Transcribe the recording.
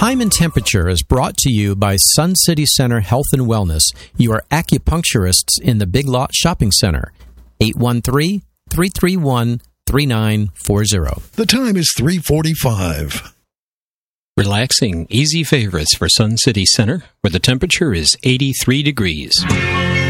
Time and Temperature is brought to you by Sun City Center Health and Wellness, your acupuncturists in the Big Lot Shopping Center. 813-331-3940. The time is 3:45. Relaxing, easy favorites for Sun City Center, where the temperature is 83 degrees.